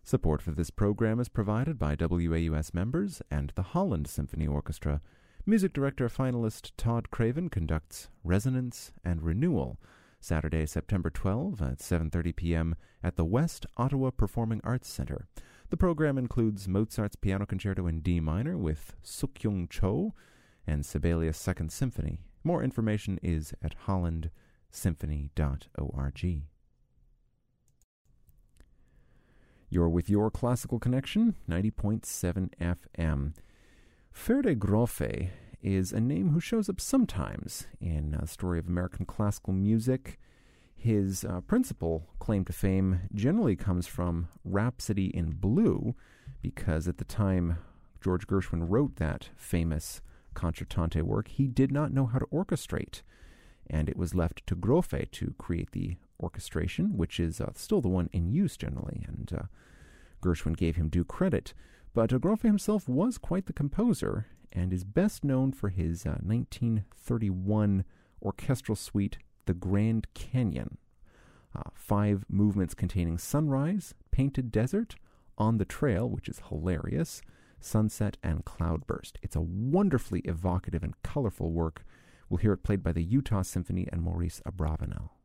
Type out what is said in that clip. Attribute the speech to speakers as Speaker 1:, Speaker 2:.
Speaker 1: Support for this program is provided by WAUS members and the Holland Symphony Orchestra. Music director finalist Todd Craven conducts Resonance and Renewal, Saturday, September 12 at 7:30 p.m. at the West Ottawa Performing Arts Centre. The program includes Mozart's Piano Concerto in D minor with Suk-Young Cho and Sibelius' Second Symphony. More information is at hollandsymphony.org. You're with your Classical Connection, 90.7 FM. Ferde Grofé is a name who shows up sometimes in the story of American classical music. His principal claim to fame generally comes from Rhapsody in Blue, because at the time George Gershwin wrote that famous concertante work, he did not know how to orchestrate, and it was left to Grofé to create the orchestration, which is still the one in use generally, and Gershwin gave him due credit. But Grofé himself was quite the composer, and is best known for his 1931 orchestral suite, The Grand Canyon. 5 movements containing Sunrise, Painted Desert, On the Trail, which is hilarious, Sunset, and Cloudburst. It's a wonderfully evocative and colorful work. We'll hear it played by the Utah Symphony and Maurice Abravanel.